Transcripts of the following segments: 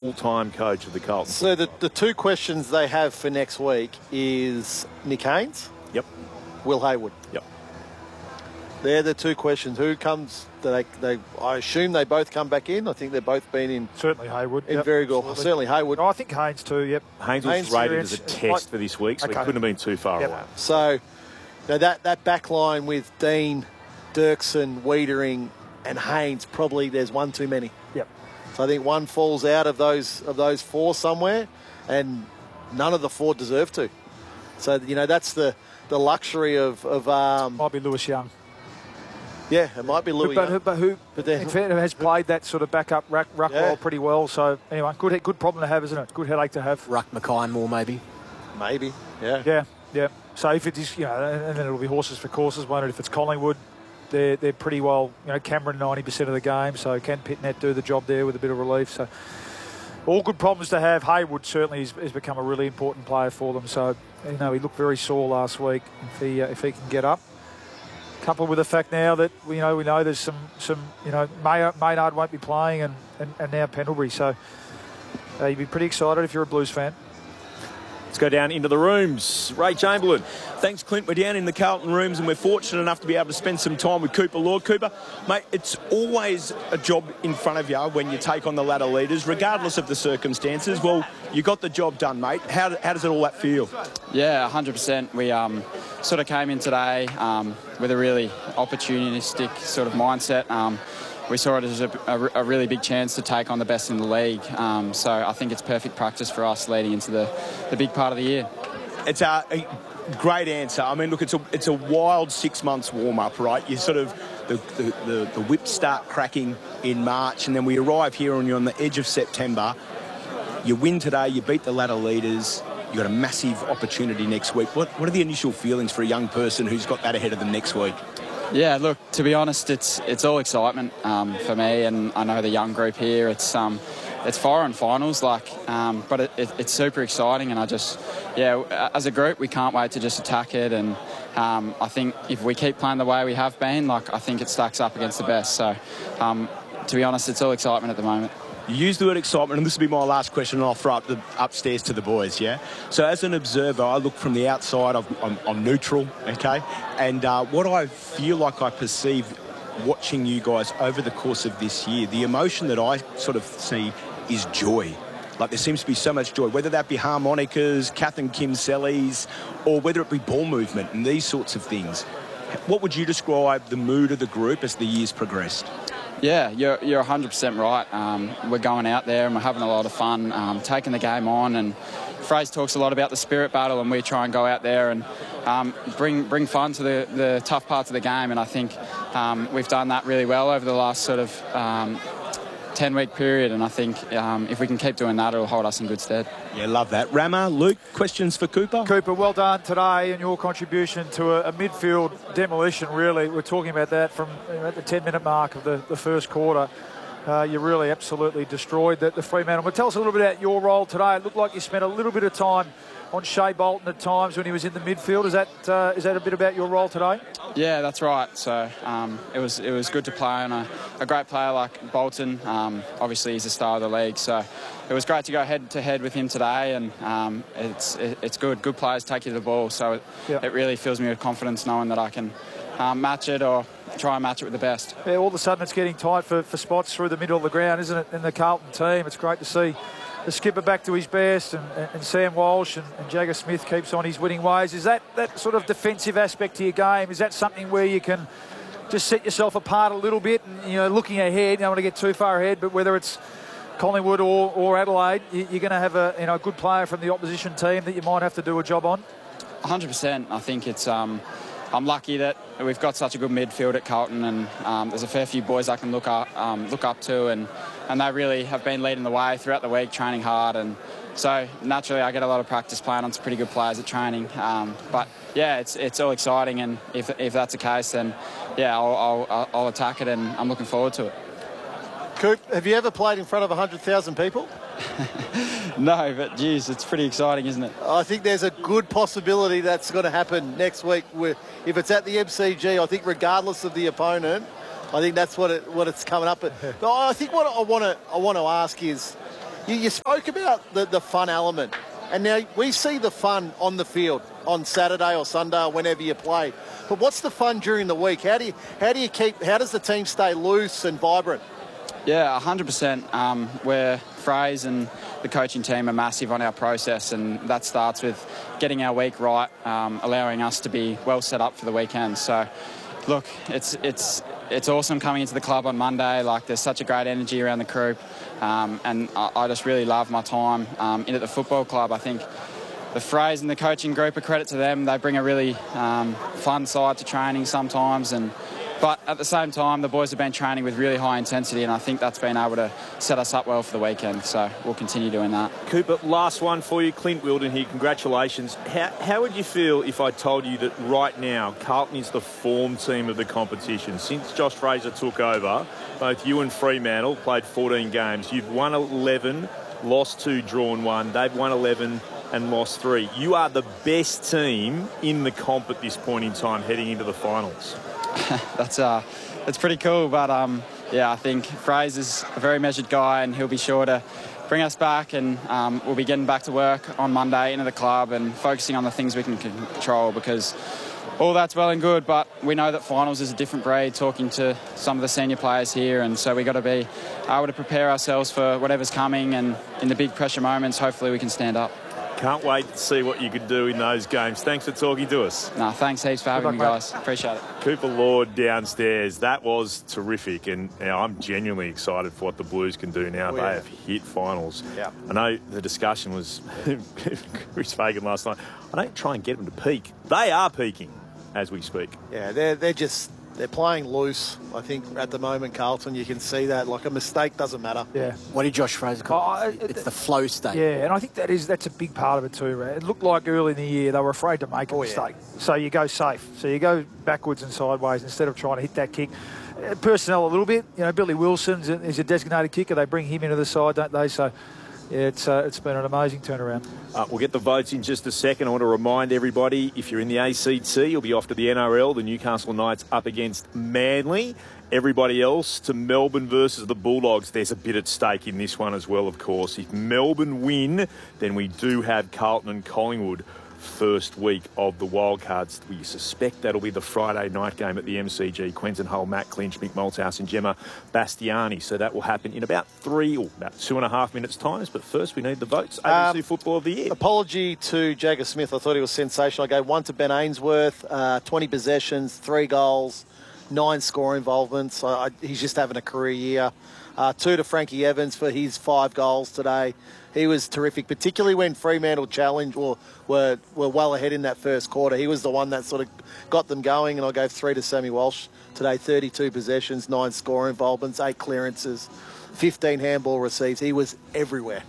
full-time coach of the Carlton. So the two questions they have for next week is Nick Haynes. Yep. Will Hayward. Yep. They're the two questions. Who comes? I assume they both come back in. I think they've both been in. Certainly Hayward. In very good. Absolutely. Certainly Hayward. Oh, I think Haynes too, yep. Haynes was rated as a test for this week, so Okay. he couldn't have been too far away. So that back line with Dean, Dirksen, Wiedering and Haynes, probably there's one too many. Yep. So I think one falls out of those four somewhere, and none of the four deserve to. So, that's the luxury of might be Lewis Young. Yeah, it might be Louis. But who in fact, has played that sort of backup ruck role pretty well. So, anyway, good problem to have, isn't it? Good headache to have. Ruck McKay more, maybe. Maybe, yeah. Yeah. So if it is, and then it'll be horses for courses, won't it? If it's Collingwood, they're pretty well, Cameron 90% of the game. So can Pitnet do the job there with a bit of relief? So all good problems to have. Hayward certainly has become a really important player for them. So, he looked very sore last week. If he can get up. Coupled with the fact now that we know there's some Maynard won't be playing and now Pendlebury, so you'd be pretty excited if you're a Blues fan. Let's go down into the rooms. Ray Chamberlain. Thanks, Clint. We're down in the Carlton rooms and we're fortunate enough to be able to spend some time with Cooper Lord. Cooper, mate, it's always a job in front of you when you take on the ladder leaders, regardless of the circumstances. Well, you got the job done, mate. How does it all that feel? Yeah, 100%. We sort of came in today with a really opportunistic sort of mindset. We saw it as a really big chance to take on the best in the league. So I think it's perfect practice for us leading into the big part of the year. It's a great answer. I mean, look, it's a wild 6 months warm-up, right? You sort of, the whips start cracking in March, and then we arrive here and you're on the edge of September. You win today, you beat the ladder leaders, you've got a massive opportunity next week. What are the initial feelings for a young person who's got that ahead of them next week? Yeah, look, to be honest, it's all excitement for me, and I know the young group here. It's foreign finals, but it's super exciting, and as a group, we can't wait to just attack it. And I think if we keep playing the way we have been, I think it stacks up against the best. So, to be honest, it's all excitement at the moment. You use the word excitement, and this will be my last question, and I'll throw it upstairs to the boys, yeah? So as an observer, I look from the outside, I'm neutral, okay? And what I feel like I perceive watching you guys over the course of this year, the emotion that I sort of see is joy. Like, there seems to be so much joy, whether that be harmonicas, Kath and Kim Sellies, or whether it be ball movement and these sorts of things. What would you describe the mood of the group as the years progressed? Yeah, you're 100% right. We're going out there and we're having a lot of fun, taking the game on. And Fraser talks a lot about the spirit battle, and we try and go out there and bring fun to the tough parts of the game. And I think we've done that really well over the last sort of 10-week period. And I think if we can keep doing that, it'll hold us in good stead. Yeah, love that. Rama, Luke, questions for Cooper? Cooper, well done today and your contribution to a midfield demolition, really. We're talking about that from at the 10-minute mark of the first quarter. You really absolutely destroyed the Fremantle. But tell us a little bit about your role today. It looked like you spent a little bit of time on Shea Bolton at times when he was in the midfield. Is that a bit about your role today? Yeah, that's right. So it was good to play on a great player like Bolton. Obviously, he's the star of the league. So it was great to go head-to-head with him today, and it's good. Good players take you to the ball. So it really fills me with confidence knowing that I can match it or try and match it with the best. Yeah, all of a sudden it's getting tight for spots through the middle of the ground, isn't it, in the Carlton team? It's great to see the skipper back to his best, and Sam Walsh and Jagger Smith keeps on his winning ways. Is that sort of defensive aspect to your game, is that something where you can just set yourself apart a little bit and, looking ahead, you don't want to get too far ahead, but whether it's Collingwood or Adelaide, you're going to have a good player from the opposition team that you might have to do a job on? 100%. I think it's... I'm lucky that we've got such a good midfield at Carlton, and there's a fair few boys I can look up to, and they really have been leading the way throughout the week, training hard, and so naturally I get a lot of practice playing on some pretty good players at training. But yeah, it's all exciting, and if that's the case, then yeah, I'll attack it, and I'm looking forward to it. Coop, have you ever played in front of 100,000 people? No, but geez, it's pretty exciting, isn't it? I think there's a good possibility that's going to happen next week. If it's at the MCG, I think regardless of the opponent, I think that's what it's coming up at. But I think what I want to ask is, You spoke about the fun element, and now we see the fun on the field on Saturday or Sunday or whenever you play. But what's the fun during the week? How does the team stay loose and vibrant? Yeah, 100%. Where Fraser and the coaching team are massive on our process, and that starts with getting our week right, allowing us to be well set up for the weekend. So, look, it's awesome coming into the club on Monday. Like, there's such a great energy around the group, and I just really love my time in at the football club. I think the Fraser and the coaching group, a credit to them. They bring a really fun side to training sometimes, but at the same time, the boys have been training with really high intensity, and I think that's been able to set us up well for the weekend. So we'll continue doing that. Cooper, last one for you. Clint Wilden here. Congratulations. How would you feel if I told you that right now Carlton is the form team of the competition? Since Josh Fraser took over, both you and Fremantle played 14 games. You've won 11, lost 2, drawn 1. They've won 11 and lost 3. You are the best team in the comp at this point in time heading into the finals. That's pretty cool, but I think Fraser's a very measured guy, and he'll be sure to bring us back, and we'll be getting back to work on Monday into the club and focusing on the things we can control, because all that's well and good, but we know that finals is a different breed, talking to some of the senior players here, and so we've got to be able to prepare ourselves for whatever's coming, and in the big pressure moments, hopefully we can stand up. Can't wait to see what you could do in those games. Thanks for talking to us. No, thanks heaps for having me, guys. Appreciate it. Cooper Lord downstairs. That was terrific, and I'm genuinely excited for what the Blues can do now. They have hit finals. Yeah. I know the discussion was Chris Fagan last night. I don't try and get them to peak. They are peaking as we speak. Yeah, they're playing loose, I think, at the moment, Carlton. You can see that. Like, a mistake doesn't matter. Yeah. What did Josh Fraser call it? It's the flow state. Yeah, and I think that's a big part of it too, right? It looked like early in the year they were afraid to make a mistake. So you go safe. So you go backwards and sideways instead of trying to hit that kick. Personnel a little bit. You know, Billy Wilson is a designated kicker. They bring him into the side, don't they? So yeah, it's been an amazing turnaround. We'll get the votes in just a second. I want to remind everybody, if you're in the ACT, you'll be off to the NRL. The Newcastle Knights up against Manly. Everybody else to Melbourne versus the Bulldogs. There's a bit at stake in this one as well, of course. If Melbourne win, then we do have Carlton and Collingwood first week of the wildcards. We suspect that'll be the Friday night game at the MCG. Quentin Hull, Matt Clinch, Mick Malthouse and Gemma Bastiani. So that will happen in about 2.5 minutes' time. But first we need the votes. ABC Football of the Year. Apology to Jagger Smith. I thought he was sensational. I gave 1 to Ben Ainsworth, 20 possessions, 3 goals, 9 score involvements. He's just having a career year. 2 to Frankie Evans for his 5 goals today. He was terrific, particularly when Fremantle challenged or were well ahead in that first quarter. He was the one that sort of got them going, and I gave 3 to Sammy Walsh today. 32 possessions, 9 score involvements, 8 clearances, 15 handball receives. He was everywhere.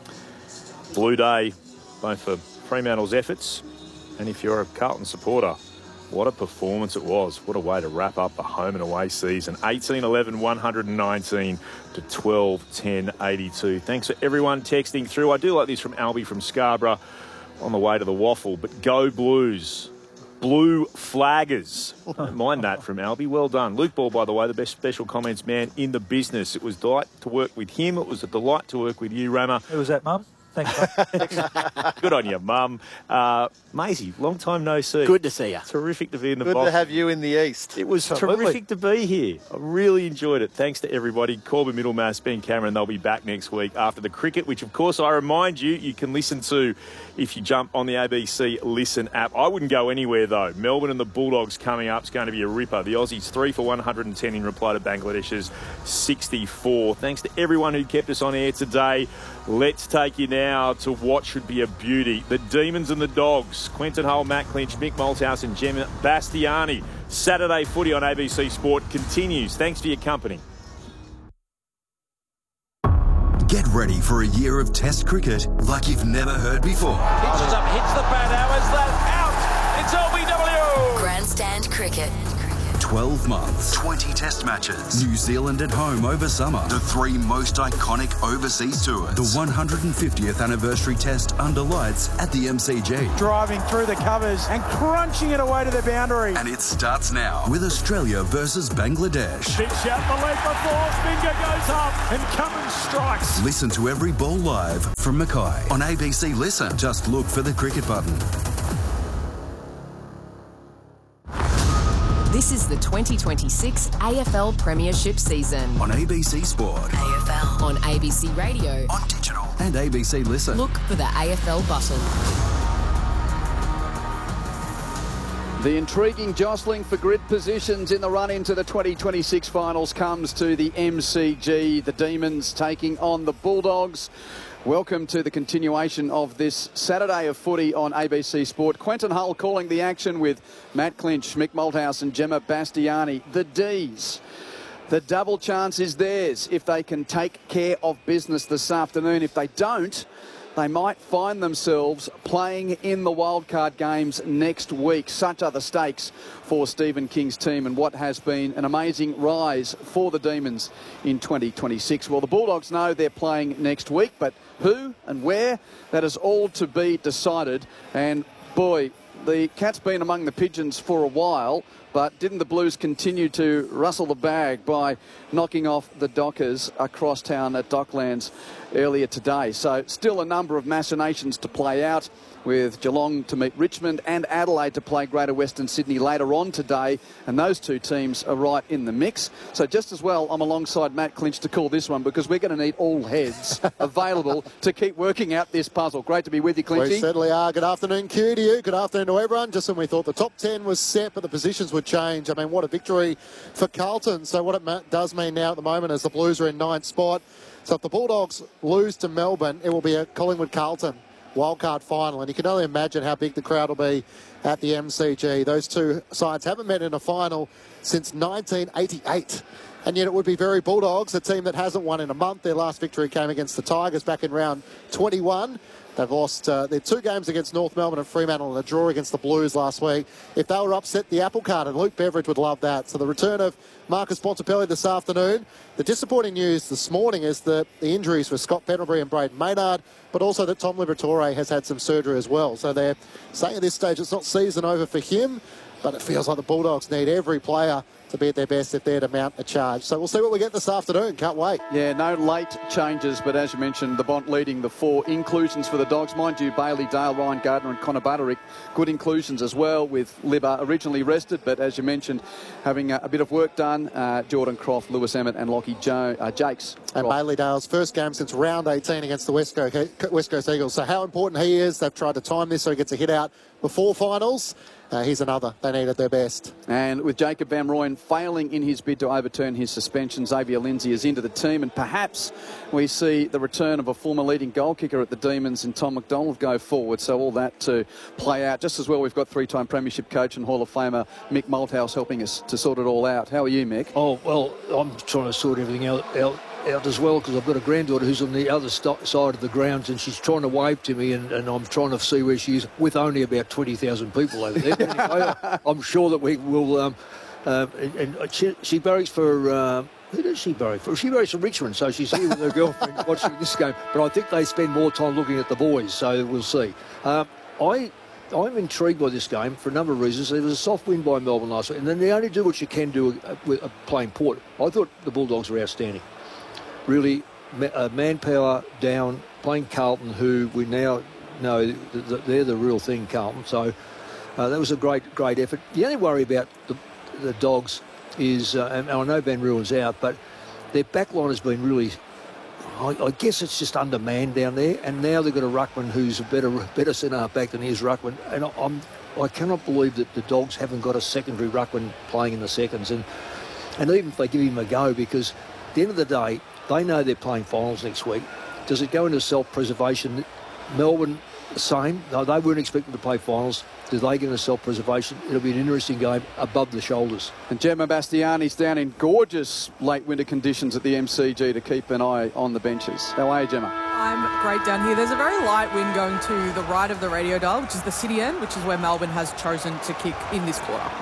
Blue day, both for Fremantle's efforts, and if you're a Carlton supporter, what a performance it was. What a way to wrap up the home and away season. 18-11, 119 to 12-10, 82. Thanks for everyone texting through. I do like this from Albie from Scarborough on the way to the waffle. But go Blues. Blue flaggers. Don't mind that from Albie. Well done. Luke Ball, by the way, the best special comments man in the business. It was a delight to work with him. It was a delight to work with you, Rama. Who was that, Mum? Thanks, mate. Good on you, Mum. Maisie, long time no see. Good to see you. Terrific to be in the box. Good to have you in the East. It was terrific to be here. I really enjoyed it. Thanks to everybody. Corbin Middlemass, Ben Cameron, they'll be back next week after the cricket, which, of course, I remind you, you can listen to if you jump on the ABC Listen app. I wouldn't go anywhere, though. Melbourne and the Bulldogs coming up is going to be a ripper. The Aussies 3 for 110 in reply to Bangladesh's 64. Thanks to everyone who kept us on air today. Let's take you now to what should be a beauty. The Demons and the Dogs. Quentin Hull, Matt Clinch, Mick Malthouse and Gemma Bastiani. Saturday footy on ABC Sport continues. Thanks for your company. Get ready for a year of Test cricket like you've never heard before. Pitches up, hits the bat. How is that out? It's LBW. Grandstand cricket. 12 months. 20 test matches. New Zealand at home over summer. The 3 most iconic overseas tours. The 150th anniversary test under lights at the MCG. Driving through the covers and crunching it away to the boundary. And it starts now with Australia versus Bangladesh. Big shout the lead before. Finger goes up and Cummins strikes. Listen to every ball live from Mackay on ABC Listen. Just look for the cricket button. This is the 2026 AFL Premiership season. On ABC Sport. AFL. On ABC Radio. On digital. And ABC Listen. Look for the AFL button. The intriguing jostling for grid positions in the run into the 2026 finals comes to the MCG. The Demons taking on the Bulldogs. Welcome to the continuation of this Saturday of footy on ABC Sport. Quentin Hull calling the action with Matt Clinch, Mick Malthouse and Gemma Bastiani. The D's. The double chance is theirs if they can take care of business this afternoon. If they don't, they might find themselves playing in the wildcard games next week. Such are the stakes for Stephen King's team and what has been an amazing rise for the Demons in 2026. Well, the Bulldogs know they're playing next week, but who and where, that is all to be decided. And boy, the cat's been among the pigeons for a while, but didn't the Blues continue to rustle the bag by knocking off the Dockers across town at Docklands earlier today? So still a number of machinations to play out, with Geelong to meet Richmond and Adelaide to play Greater Western Sydney later on today, and those two teams are right in the mix. So just as well, I'm alongside Matt Clinch to call this one, because we're going to need all heads available to keep working out this puzzle. Great to be with you, Clinchy. We certainly are. Good afternoon, Q, to you. Good afternoon to everyone. Just when we thought the top 10 was set, but the positions would change. I mean, what a victory for Carlton. So what it does mean now at the moment is the Blues are in 9th spot. So if the Bulldogs lose to Melbourne, it will be a Collingwood-Carlton wildcard final, and you can only imagine how big the crowd will be at the MCG. Those two sides haven't met in a final since 1988, and yet it would be very Bulldogs, a team that hasn't won in a month. Their last victory came against the Tigers back in round 21. They've lost their 2 games against North Melbourne and Fremantle and a draw against the Blues last week. If they were upset the apple cart, and Luke Beveridge would love that. So the return of Marcus Bontempelli this afternoon. The disappointing news this morning is the injuries for Scott Pendlebury and Braden Maynard, but also that Tom Liberatore has had some surgery as well. So they're saying at this stage it's not season over for him, but it feels like the Bulldogs need every player to be at their best if they're to mount a charge. So we'll see what we get this afternoon. Can't wait. Yeah, no late changes, but as you mentioned, the Bont leading the 4 inclusions for the Dogs. Mind you, Bailey, Dale, Ryan Gardner and Connor Butterick, good inclusions as well, with Libba originally rested, but as you mentioned, having a bit of work done. Jordan Croft, Lewis Emmett and Lockie Jakes. And Bailey Dale's first game since round 18 against the West Coast Eagles. So how important he is. They've tried to time this so he gets a hit out before finals. He's another. They needed their best. And with Jacob Van Rooyen failing in his bid to overturn his suspension, Xavier Lindsay is into the team, and perhaps we see the return of a former leading goal kicker at the Demons and Tom McDonald go forward. So all that to play out. Just as well, we've got 3-time premiership coach and Hall of Famer Mick Malthouse helping us to sort it all out. How are you, Mick? Oh, well, I'm trying to sort everything out as well, because I've got a granddaughter who's on the other side of the grounds, and she's trying to wave to me, and I'm trying to see where she is, with only about 20,000 people over there. Anyway, I'm sure that we will. She barracks for. Who does she barrack for? She barracks for Richmond, so she's here with her girlfriend watching this game. But I think they spend more time looking at the boys, so we'll see. I'm intrigued by this game for a number of reasons. There was a soft win by Melbourne last week, and then they only do what you can do with playing Port. I thought the Bulldogs were outstanding. Really, manpower down, playing Carlton, who we now know that they're the real thing, Carlton. So that was a great effort. The only worry about the Dogs is, and I know Van Rooyen's out, but their backline has been really, I guess it's just undermanned down there. And now they've got a ruckman who's a better centre back than he is ruckman. And I cannot believe that the Dogs haven't got a secondary ruckman playing in the seconds. And even if they give him a go, because at the end of the day, they know they're playing finals next week. Does it go into self-preservation? Melbourne, the same. No, they weren't expected to play finals. Do they get into self-preservation? It'll be an interesting game above the shoulders. And Gemma Bastiani's down in gorgeous late winter conditions at the MCG to keep an eye on the benches. How are you, Gemma? I'm great down here. There's a very light wind going to the right of the radio dial, which is the city end, which is where Melbourne has chosen to kick in this quarter.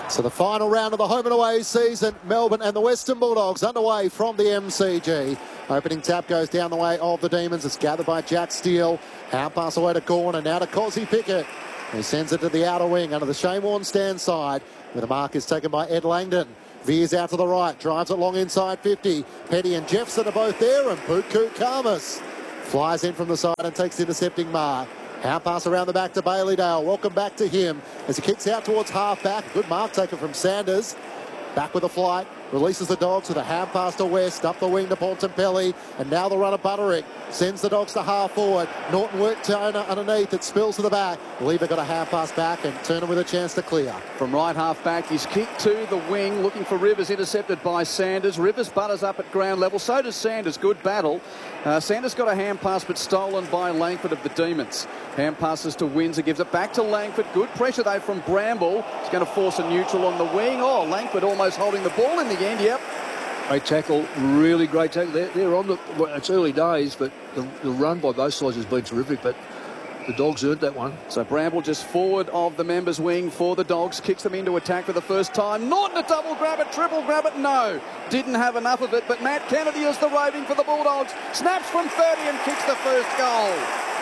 So the final round of the home and away season, Melbourne and the Western Bulldogs underway from the MCG. Opening tap goes down the way of the Demons. It's gathered by Jack Steele. Hound pass away to Corner. Now to Cozzy Pickett, who sends it to the outer wing under the Shane Warne stand side, where the mark is taken by Ed Langdon. Veers out to the right, drives it long inside 50. Petty and Jeffson are both there, and Puku Karmas flies in from the side and takes the intercepting mark. Hound pass around the back to Bailey-Dale. Welcome back to him as he kicks out towards half-back. Good mark taken from Sanders. Back with a flight. Releases the Dogs with a hand pass to West. Up the wing to Bontempelli. And now the run of Butterick. Sends the Dogs to half forward. Norton worked Turner underneath. It spills to the back. Lever got a hand pass back and Turner with a chance to clear. From right half back, he's kicked to the wing, looking for Rivers, intercepted by Sanders. Rivers butters up at ground level. So does Sanders. Good battle. Sanders got a hand pass, but stolen by Langford of the Demons. Hand passes to Windsor, gives it back to Langford. Good pressure, though, from Bramble. He's going to force a neutral on the wing. Oh, Langford almost holding the ball in the end, yep. Great tackle, really great tackle. They're on the, well, it's early days, but the run by both sides has been terrific, but the Dogs earned that one. So Bramble just forward of the members' wing for the Dogs, kicks them into attack for the first time. Norton a double grab it, triple grab it, no. Didn't have enough of it, but Matt Kennedy is the roving for the Bulldogs. Snaps from 30 and kicks the first goal.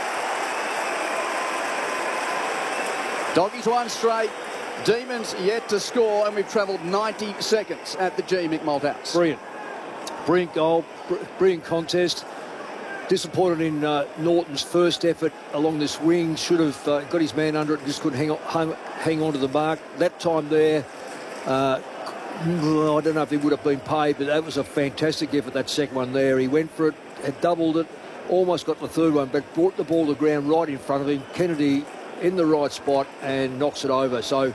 Doggies one straight. Demons yet to score, and we've travelled 90 seconds at the G. Mick Malthouse. Brilliant goal, brilliant contest. Disappointed in Norton's first effort along this wing. Should have got his man under it and just couldn't hang on to the mark. That time there, I don't know if he would have been paid, but that was a fantastic effort, that second one there. He went for it, had doubled it, almost got the third one, but brought the ball to the ground right in front of him. Kennedy in the right spot and knocks it over. So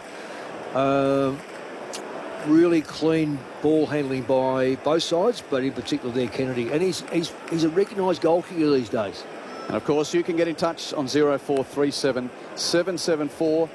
really clean ball handling by both sides, but in particular there Kennedy. And he's a recognised goal kicker these days. And of course you can get in touch on 0437 774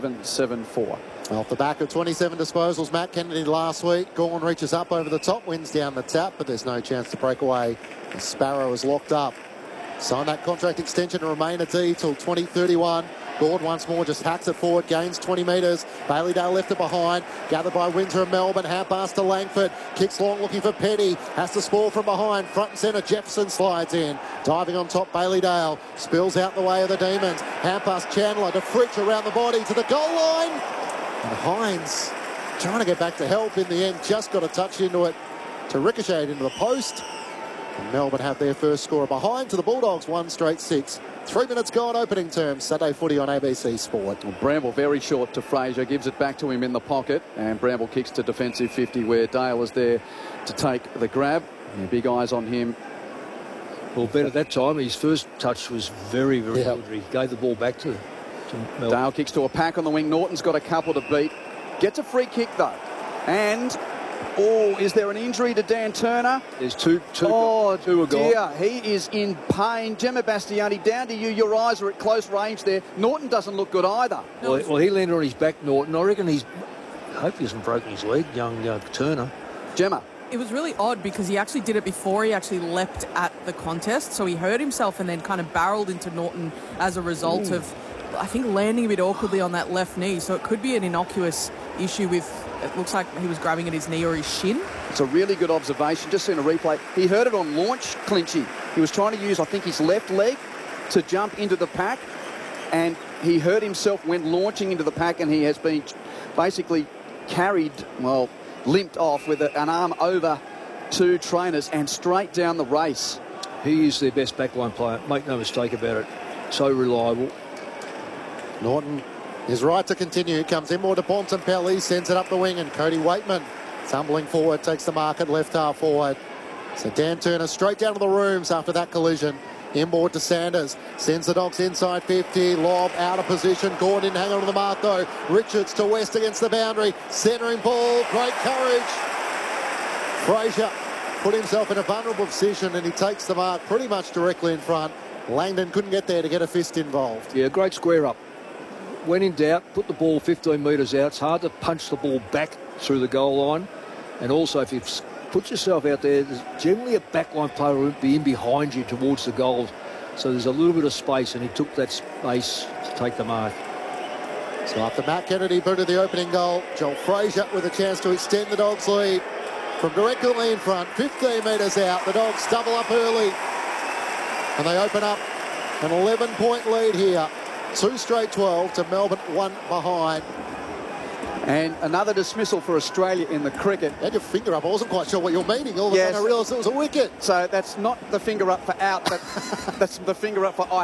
774. Off the back of 27 disposals, Matt Kennedy last week. Gawn reaches up over the top, wins down the tap, but there's no chance to break away. The Sparrow is locked up. Sign that contract extension to remain a D till 2031. Gord once more just hacks it forward, gains 20 metres. Bailey-Dale left it behind. Gathered by Windsor and Melbourne. Hand pass to Langford. Kicks long looking for Petty. Has to spoil from behind. Front and centre. Jefferson slides in. Diving on top, Bailey-Dale. Spills out the way of the Demons. Hand pass Chandler to Fritsch around the body to the goal line. And Hines trying to get back to help in the end. Just got a touch into it to ricochet into the post. And Melbourne have their first scorer behind to the Bulldogs. 1 straight 6. 3 minutes gone, opening terms. Saturday footy on ABC Sport. Well, Bramble very short to Fraser, gives it back to him in the pocket, and Bramble kicks to defensive 50 where Dale is there to take the grab. Yeah, big eyes on him. Well, better that time. His first touch was very, very good. He gave the ball back to Melbourne. Dale kicks to a pack on the wing. Norton's got a couple to beat. Gets a free kick though. And is there an injury to Dan Turner? There's two are gone. Dear, he is in pain. Gemma Bastiani, down to you. Your eyes are at close range there. Norton doesn't look good either. Well, he landed on his back, Norton. I reckon I hope he hasn't broken his leg, young Turner. Gemma. It was really odd because he actually did it before he actually leapt at the contest. So he hurt himself and then kind of barreled into Norton as a result of, I think, landing a bit awkwardly on that left knee. So it could be an innocuous issue with, it looks like he was grabbing at his knee or his shin. It's a really good observation. Just seen a replay. He hurt it on launch, Clinchy. He was trying to use, I think, his left leg to jump into the pack, and he hurt himself when launching into the pack, and he has been basically carried, well, limped off with an arm over 2 trainers and straight down the race. He is their best backline player. Make no mistake about it. So reliable. Norton is right to continue. Comes in more to Bontempelli. Sends it up the wing, and Cody Waitman tumbling forward, takes the mark at left half forward. So Dan Turner straight down to the rooms after that collision. Inboard to Sanders. Sends the Dogs inside 50. Lob out of position. Gordon didn't hang on to the mark though. Richards to West against the boundary. Centering ball. Great courage. Fraser put himself in a vulnerable position and he takes the mark pretty much directly in front. Langdon couldn't get there to get a fist involved. Yeah, great square up. When in doubt, put the ball 15 metres out. It's hard to punch the ball back through the goal line. And also, if you put yourself out there, there's generally a backline player will be in behind you towards the goal. So there's a little bit of space, and he took that space to take the mark. So after Matt Kennedy booted the opening goal, Joel Frazier with a chance to extend the Dogs' lead from directly in front, 15 metres out. The Dogs double up early, and they open up an 11-point lead here. 2 straight 12 to Melbourne, 1 behind. And another dismissal for Australia in the cricket. You had your finger up. I wasn't quite sure what you're meaning. All of a sudden I realised it was a wicket. So that's not the finger up for out, that's the finger up for I